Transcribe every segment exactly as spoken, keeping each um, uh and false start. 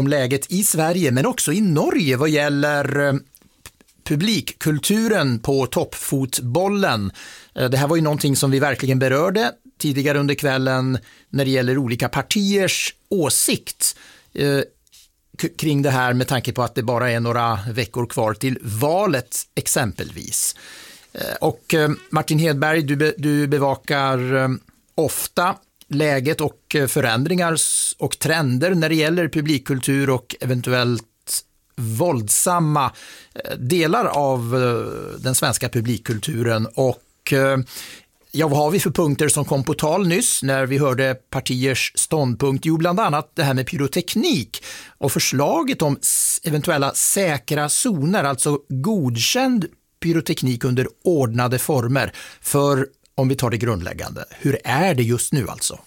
om läget i Sverige men också i Norge vad gäller publikkulturen på toppfotbollen. Det här var ju någonting som vi verkligen berörde tidigare under kvällen när det gäller olika partiers åsikt eh, k- kring det här med tanke på att det bara är några veckor kvar till valet exempelvis. Eh, och eh, Martin Hedberg, du, be- du bevakar eh, ofta läget och eh, förändringar s- och trender när det gäller publikkultur och eventuellt våldsamma eh, delar av eh, den svenska publikkulturen. Och eh, ja, vad har vi för punkter som kom på tal nyss när vi hörde partiers ståndpunkt? Jo, bland annat det här med pyroteknik och förslaget om eventuella säkra zoner, alltså godkänd pyroteknik under ordnade former. För om vi tar det grundläggande, hur är det just nu alltså?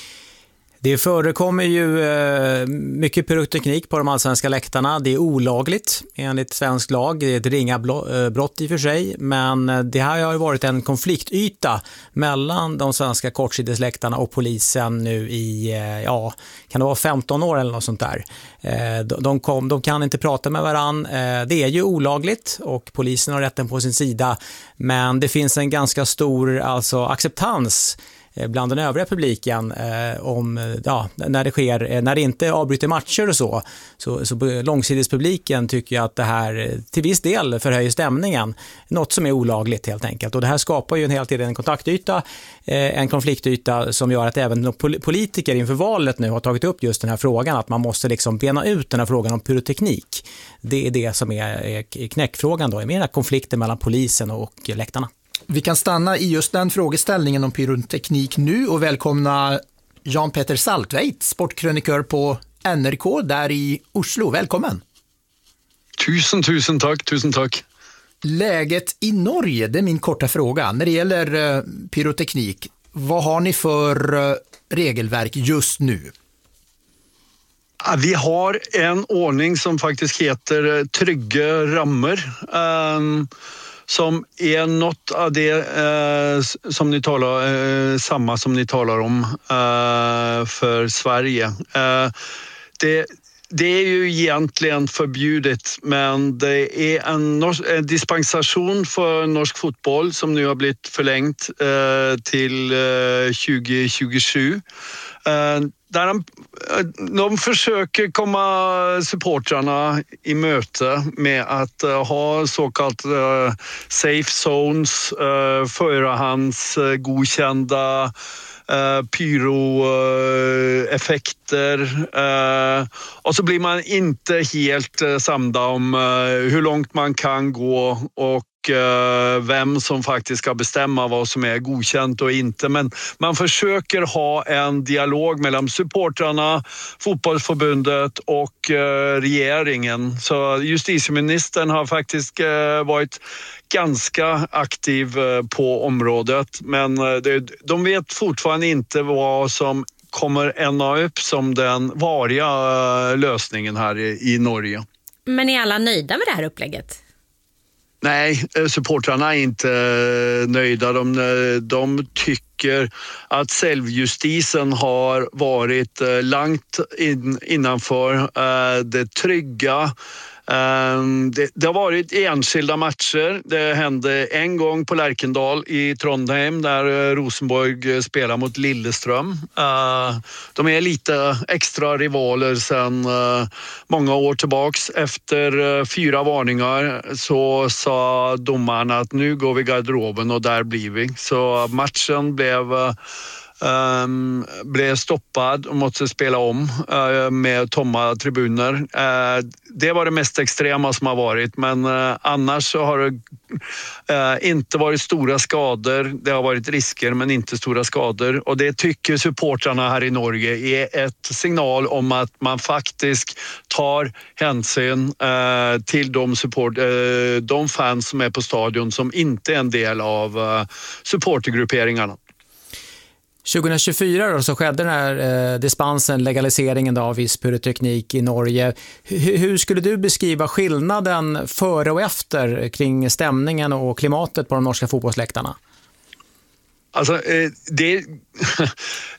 Det förekommer ju eh, mycket pyroteknik på de allsvenska läktarna. Det är olagligt enligt svensk lag. Det är ett ringa blå, eh, brott i och för sig. Men det här har ju varit en konfliktyta mellan de svenska kortsidesläktarna och polisen nu i, eh, ja, kan det vara femton år eller något sånt där. Eh, de, de, kom, de kan inte prata med varann. Eh, det är ju olagligt och polisen har rätten på sin sida. Men det finns en ganska stor alltså, acceptans bland den övriga publiken eh, om ja, när det sker, när det inte avbryter matcher och så, så, så långsidespubliken tycker jag att det här till viss del förhöjer stämningen, något som är olagligt helt enkelt, och det här skapar ju en hel tiden en kontaktyta, eh, en konfliktyta som gör att även politiker inför valet nu har tagit upp just den här frågan, att man måste liksom bena ut den här frågan om pyroteknik. Det är det som är, är knäckfrågan då, är mer konflikten mellan polisen och läktarna. Vi kan stanna i just den frågeställningen om pyroteknik nu och välkomna Jan-Petter Saltveit, sportkrönikör på N R K där i Oslo. Välkommen! Tusen, tusen tack, tusen tack. Läget i Norge, det är min korta fråga. När det gäller uh, pyroteknik, vad har ni för uh, regelverk just nu? Ja, vi har en ordning som faktiskt heter uh, trygga rammer. Um, som är något av det eh, som ni talar, eh, samma som ni talar om eh, för Sverige. Eh, det, det är ju egentligen förbjudet, men det är en, nors- en dispensation för norsk fotboll som nu har blivit förlängt eh, till eh, tjugo tjugosju. Eh, där de, de försöker komma supportrarna i möte med att uh, ha så kallat uh, safe zones, uh, förhands uh, godkända uh, pyroeffekter. Uh, och så blir man inte helt uh, samda om uh, hur långt man kan gå och vem som faktiskt ska bestämma vad som är godkänt och inte. Men man försöker ha en dialog mellan supportrarna, fotbollsförbundet och regeringen. Så justitieministern har faktiskt varit ganska aktiv på området. Men de vet fortfarande inte vad som kommer ända upp som den variga lösningen här i Norge. Men är alla nöjda med det här upplägget? Nej, supportrarna är inte nöjda. De, de tycker att självjustisen har varit långt in, innanför det trygga. Det, det har varit enskilda matcher. Det hände en gång på Lerkendal i Trondheim där Rosenborg spelar mot Lillestrøm. De är lite extra rivaler sedan många år tillbaks. Efter fyra varningar så sa domarna att nu går vi i garderoben och där blir vi. Så matchen blev Um, blev stoppad och måste spela om uh, med tomma tribuner. Uh, det var det mest extrema som har varit, men uh, annars så har det uh, inte varit stora skador. Det har varit risker men inte stora skador, och det tycker supportrarna här i Norge är ett signal om att man faktiskt tar hänsyn uh, till de, support, uh, de fans som är på stadion som inte är en del av uh, supportergrupperingarna. tjugo tjugofyra då, så skedde den här eh, dispensen, legaliseringen av viss pyroteknik i Norge. H- hur skulle du beskriva skillnaden före och efter kring stämningen och klimatet på de norska fotbollsläktarna? Alltså, det,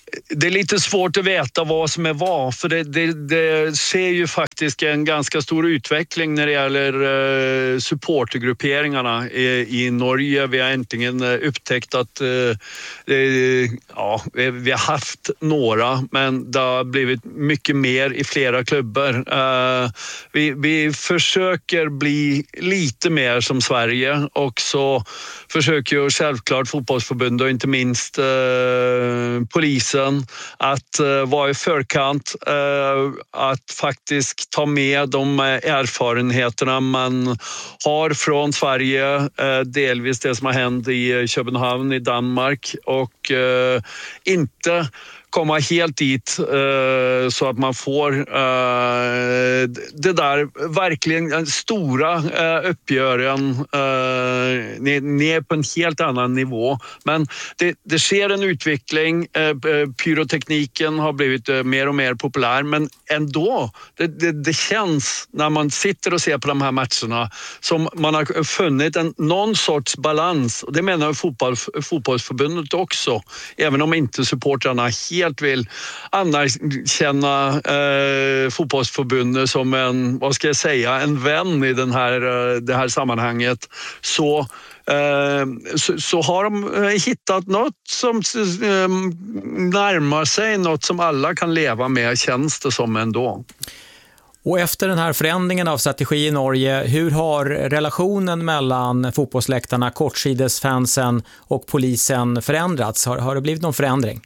det är lite svårt att veta vad som är vad, för det, det, det ser ju faktiskt en ganska stor utveckling när det gäller eh, supportergrupperingarna i, i Norge. Vi har äntligen upptäckt att eh, eh, ja, vi, vi har haft några, men det har blivit mycket mer i flera klubbar. Eh, vi, vi försöker bli lite mer som Sverige, och så försöker ju självklart fotbollsförbundet och inte minst eh, polisen att uh, vara i förkant, uh, att faktiskt ta med de erfarenheterna man har från Sverige, uh, delvis det som har hänt i Köpenhamn i Danmark, och uh, inte komma helt dit uh, så att man får uh, det där verkligen stora uh, uppgören uh, ner, ner på en helt annan nivå. Men det, det sker en utveckling. Uh, pyrotekniken har blivit uh, mer och mer populär, men ändå, det, det, det känns när man sitter och ser på de här matcherna som man har funnit en, någon sorts balans. Och det menar fotboll, fotbollsförbundet också, även om inte supportrarna helt vill anerkänna eh, fotbollsförbundet som en, vad ska jag säga, en vän i den här, det här sammanhanget, så eh, så, så har de hittat något som eh, närmar sig något som alla kan leva med, känns det som ändå. Och efter den här förändringen av strategi i Norge, hur har relationen mellan fotbollsläktarna, kortsidesfansen och polisen förändrats? Har, har det blivit någon förändring?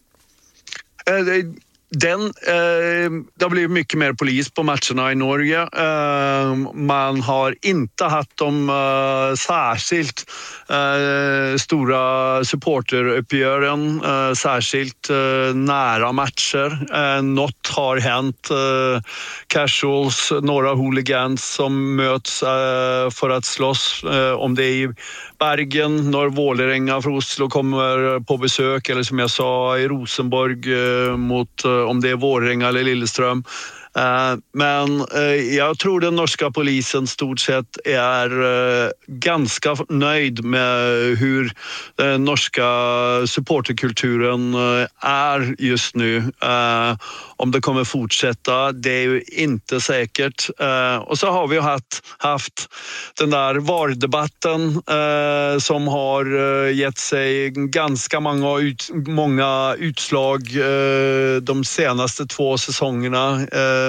Den, eh, det har blivit mycket mer polis på matcherna i Norge. Eh, man har inte haft de eh, särskilt eh, stora supporteruppgören, eh, särskilt eh, nära matcher. Eh, något har hänt. Eh, casuals, några hooligans som möts eh, för att slåss. Eh, om det är i Bergen, norr Vålerenga för Oslo kommer på besök, eller som jag sa i Rosenborg eh, mot eh, om det är Vålerenga eller Lilleström. Uh, men uh, jag tror den norska polisen stort sett är uh, ganska nöjd med hur den norska supporterkulturen uh, är just nu. Uh, om det kommer fortsätta, det är ju inte säkert. Uh, och så har vi haft, haft den där V A R-debatten uh, som har uh, gett sig ganska många, ut, många utslag uh, de senaste två säsongerna. Uh,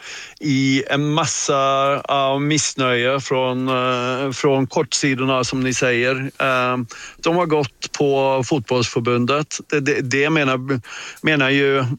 i en massa uh, missnöje från, uh, från kortsidorna, som ni säger. Uh, de har gått på fotbollsförbundet. Det, det, det menar, menar ju uh,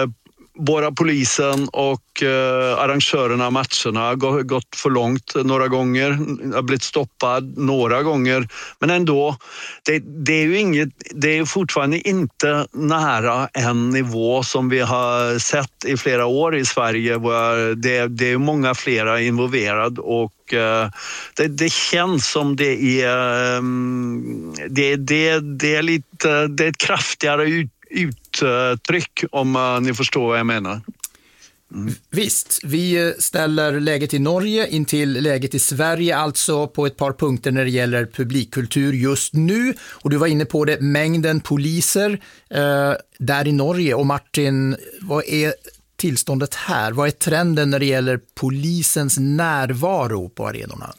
både polisen och eh, arrangörerna av matcherna har gått för långt några gånger, har blivit stoppad några gånger, men ändå, det, det är ju inget, det är fortfarande inte nära en nivå som vi har sett i flera år i Sverige. Det, det är många flera involverade, och eh, det, det känns som det är um, det, det, det är lite, det är ett kraftigare ut uttryck, om uh, ni förstår vad jag menar. Mm. Visst, vi ställer läget i Norge in till läget i Sverige, alltså på ett par punkter när det gäller publikkultur just nu. Och du var inne på det, mängden poliser eh, där i Norge. Och Martin, vad är tillståndet här? Vad är trenden när det gäller polisens närvaro på arenorna?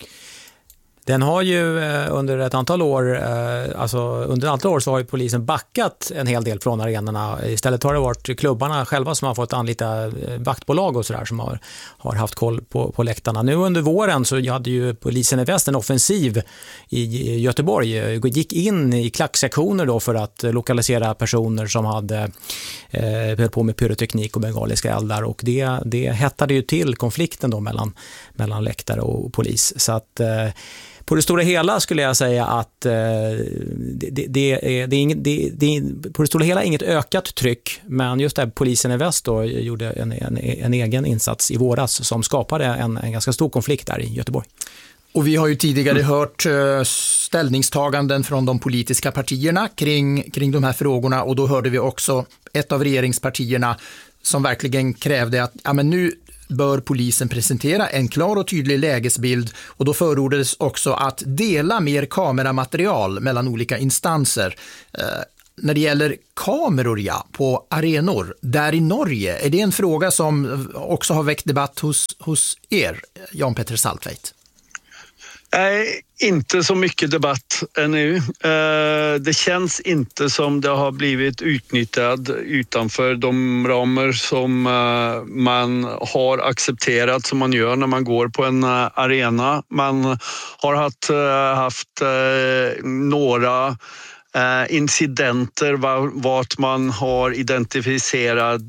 Den har ju under ett antal år, alltså under ett antal år så har ju polisen backat en hel del från arenorna. Istället har det varit klubbarna själva som har fått anlita vaktbolag och sådär som har, har haft koll på, på läktarna. Nu under våren så hade ju polisen i väst en offensiv i Göteborg. Gick in i klacksektioner då för att lokalisera personer som hade eh, på med pyroteknik och bengaliska eldar, och det, det hettade ju till konflikten då mellan, mellan läktare och polis. Så att eh, på det stora hela skulle jag säga att eh, det, det, det, är, det, är inget, det, det är på det stora hela inget ökat tryck, men just där polisen i väst då gjorde en, en, en egen insats i våras som skapade en, en ganska stor konflikt där i Göteborg. Och vi har ju tidigare hört ställningstaganden från de politiska partierna kring, kring de här frågorna, och då hörde vi också ett av regeringspartierna som verkligen krävde att ja, men nu bör polisen presentera en klar och tydlig lägesbild, och då förordades också att dela mer kameramaterial mellan olika instanser. när det gäller kameror ja, på arenor där i Norge, är det en fråga som också har väckt debatt hos, hos er, Jan Petter Saltveit? Nej, inte så mycket debatt ännu. Det känns inte som det har blivit utnyttjat utanför de ramar som man har accepterat som man gör när man går på en arena. Man har haft, haft några incidenter vart man har identifierat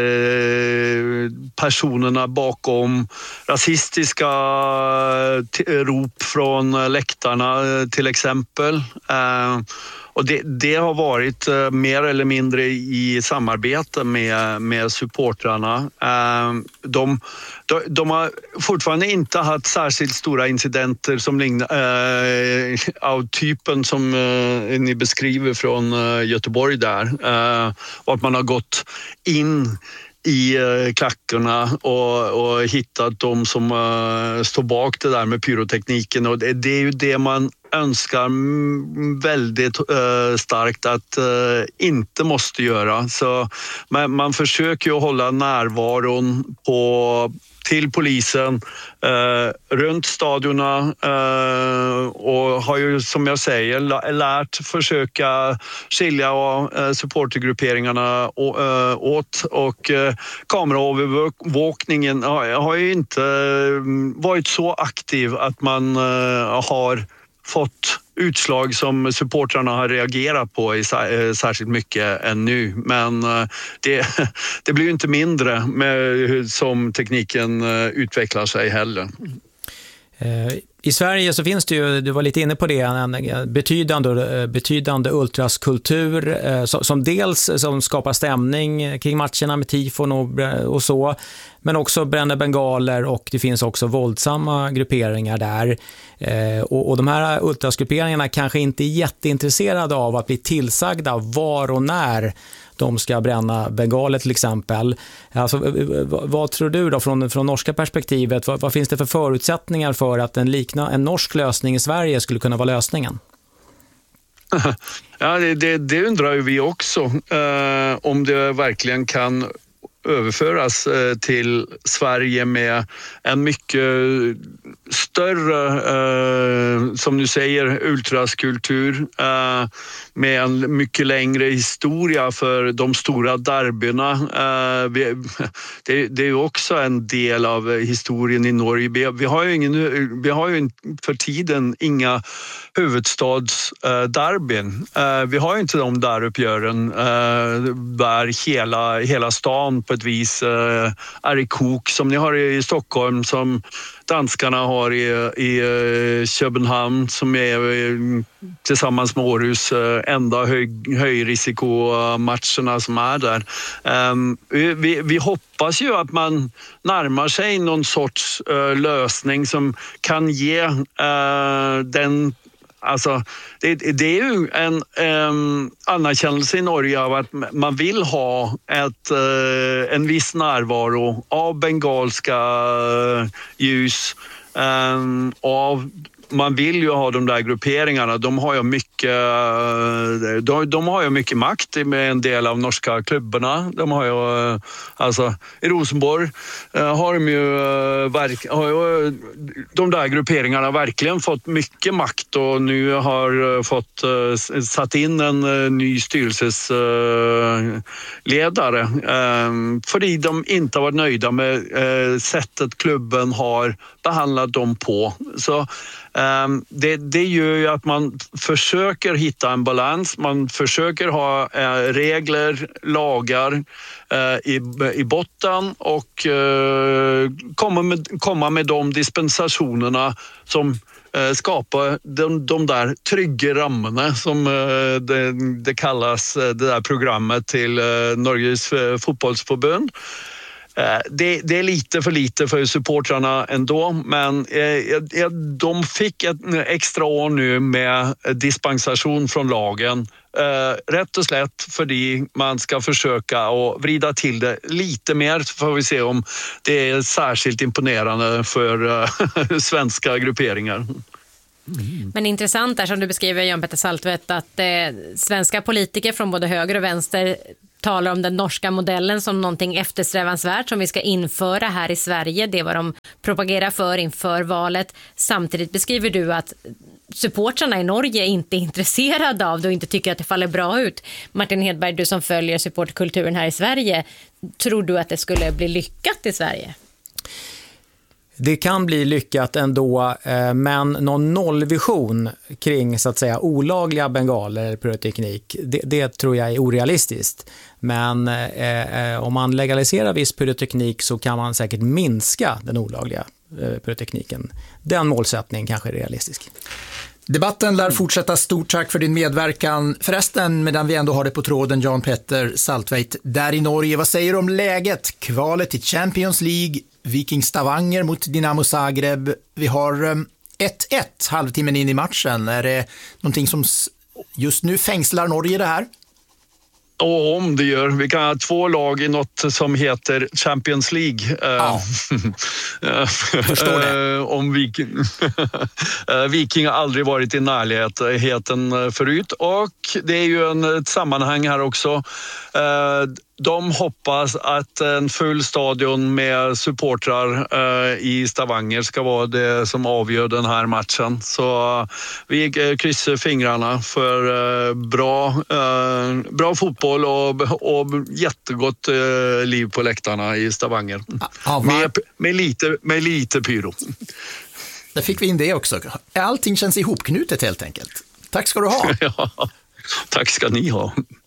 personerna bakom rasistiska rop från läktarna till exempel. Och det, det har varit uh, mer eller mindre i samarbete med, med supportrarna. Uh, de, de, de har fortfarande inte haft särskilt stora incidenter som lignar, uh, av typen som uh, ni beskriver från uh, Göteborg där. Uh, och att man har gått in i klackarna och, och hittat de som uh, står bak det där med pyrotekniken, och det, det är ju det man önskar väldigt uh, starkt att uh, inte måste göra. Så man, man försöker ju hålla närvaron på till polisen eh, runt stadionerna eh, och har ju, som jag säger, lärt försöka skilja eh, supportergrupperingarna å, eh, åt, och eh, kameraövervakningen har, har ju inte varit så aktiv att man eh, har fått utslag som supportrarna har reagerat på i särskilt mycket ännu. Men det, det blir ju inte mindre med som tekniken utvecklar sig heller. I Sverige så finns det ju, du var lite inne på det, en betydande, betydande ultraskultur som dels som skapar stämning kring matcherna med tifon och, och så, men också bränner bengaler, och det finns också våldsamma grupperingar där. Och, och de här ultrasgrupperingarna kanske inte är jätteintresserade av att bli tillsagda var och när de ska bränna bengaler till exempel. Alltså, vad, vad tror du då från, från norska perspektivet? Vad, vad finns det för förutsättningar för att en, likna, en norsk lösning i Sverige skulle kunna vara lösningen? Ja, det, det, det undrar ju vi också. Eh, om det verkligen kan överföras eh, till Sverige med en mycket större, eh, som du säger, ultraskultur eh, med en mycket längre historia för de stora derbyna. Eh, vi, det, det är ju också en del av historien i Norge. Vi, vi har ju ingen, vi har ju för tiden inga huvudstadsderbyn. Eh, vi har ju inte de där uppgören eh, där hela, hela stan på ett vis eh, är i kok, som ni har i Stockholm, som danskarna har i, i Köpenhamn, som är tillsammans med Århus enda hög, högrisikomatcherna som är där. Um, vi, vi hoppas ju att man närmar sig någon sorts uh, lösning som kan ge uh, den. Alltså, det, det är ju en um, anerkännelse i Norge av att man vill ha ett, uh, en viss närvaro av bengalska uh, ljus, um, av man vill ju ha de där grupperingarna. De har ju mycket, de, de har ju mycket makt med en del av norska klubbarna. De har ju, alltså i Rosenborg har de ju, har ju de där grupperingarna verkligen fått mycket makt, och nu har fått satt in en ny styrelsesledare för de inte har varit nöjda med sättet klubben har behandlat dem på. Så Um, det, det gör ju att man försöker hitta en balans, man försöker ha uh, regler, lagar uh, i, i botten, och uh, komma, med, komma med de dispensationerna som uh, skapar de, de där trygga ramarna som uh, det, det kallas, uh, det där programmet till uh, Norges uh, fotbollsförbund. Det, det är lite för lite för supportrarna ändå, men eh, de fick ett extra år nu med dispensation från lagen. Eh, rätt och slätt för man ska försöka att vrida till det lite mer, så får vi se om det är särskilt imponerande för eh, svenska grupperingar. Mm. Men intressant är som du beskriver, Jan Petter Saltvedt, att eh, svenska politiker från både höger och vänster talar om den norska modellen som någonting eftersträvansvärt som vi ska införa här i Sverige. Det är vad de propagerar för inför valet. Samtidigt beskriver du att supportrarna i Norge inte är intresserade av det och inte tycker att det faller bra ut. Martin Hedberg, du som följer supportkulturen här i Sverige, tror du att det skulle bli lyckat i Sverige? Det kan bli lyckat ändå, men någon nollvision kring så att säga olagliga bengaler eller pyroteknik, det, det tror jag är orealistiskt. Men eh, om man legaliserar viss pyroteknik så kan man säkert minska den olagliga eh, pyrotekniken. Den målsättningen kanske är realistisk. Debatten lär fortsätta. Stort tack för din medverkan. Förresten, medan vi ändå har det på tråden, Jan Petter Saltvedt, där i Norge, vad säger du om läget? Kvalet till Champions League, Viking Stavanger mot Dinamo Zagreb. Vi har ett ett halvtimmen in i matchen. Är det någonting som just nu fängslar Norge det här? Och om det gör. Vi kan ha två lag i något som heter Champions League. Ja. Förstår det. om Viking. Viking har aldrig varit i närheten förut. Och det är ju en, ett sammanhang här också. De hoppas att en full stadion med supportrar eh, i Stavanger ska vara det som avgör den här matchen. Så vi kryssar fingrarna för eh, bra, eh, bra fotboll och, och jättegott eh, liv på läktarna i Stavanger. Ja, med, med, lite, med lite pyro. Där fick vi in det också. Allting känns ihopknutet helt enkelt. Tack ska du ha. Ja, tack ska ni ha.